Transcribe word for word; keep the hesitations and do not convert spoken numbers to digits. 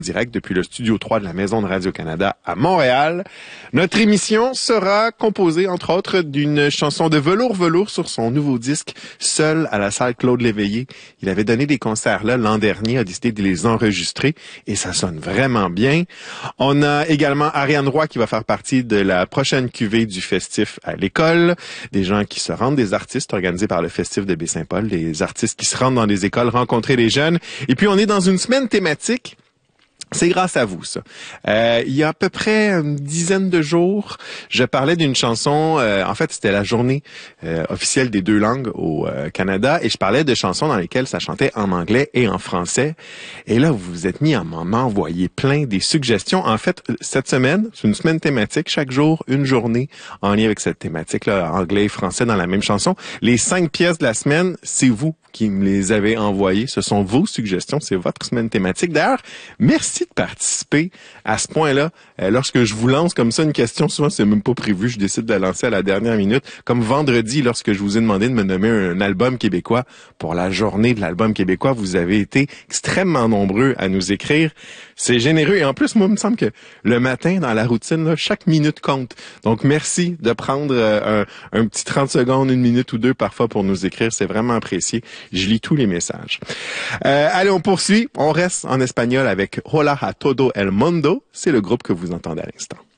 Direct depuis le studio trois de la Maison de Radio-Canada à Montréal. Notre émission sera composée, entre autres, d'une chanson de Velours Velours sur son nouveau disque « Seul » à la salle Claude Léveillé. Il avait donné des concerts là l'an dernier, a décidé de les enregistrer et ça sonne vraiment bien. On a également Ariane Roy qui va faire partie de la prochaine cuvée du festif à l'école. Des gens qui se rendent, des artistes organisés par le festif de Baie-Saint-Paul, des artistes qui se rendent dans des écoles, rencontrer les jeunes. Et puis on est dans une semaine thématique. C'est grâce à vous, ça. Euh, il y a à peu près une dizaine de jours, je parlais d'une chanson, euh, en fait, c'était la journée euh, officielle des deux langues au euh, Canada, et je parlais de chansons dans lesquelles ça chantait en anglais et en français. Et là, vous vous êtes mis à m'envoyer plein des suggestions. En fait, cette semaine, c'est une semaine thématique, chaque jour, une journée en lien avec cette thématique-là, anglais et français dans la même chanson. Les cinq pièces de la semaine, c'est vous qui me les avez envoyées. Ce sont vos suggestions, c'est votre semaine thématique. D'ailleurs, merci de participer à ce point-là. Euh, lorsque je vous lance comme ça une question, souvent c'est même pas prévu, je décide de la lancer à la dernière minute. Comme vendredi, lorsque je vous ai demandé de me nommer un, un album québécois pour la journée de l'album québécois, vous avez été extrêmement nombreux à nous écrire. C'est généreux et en plus, moi, il me semble que le matin, dans la routine, là, chaque minute compte. Donc, merci de prendre euh, un, un petit trente secondes, une minute ou deux parfois pour nous écrire. C'est vraiment apprécié. Je lis tous les messages. Euh, allez, on poursuit. On reste en espagnol avec Hola a todo el mundo. C'est le groupe que vous entendez à l'instant.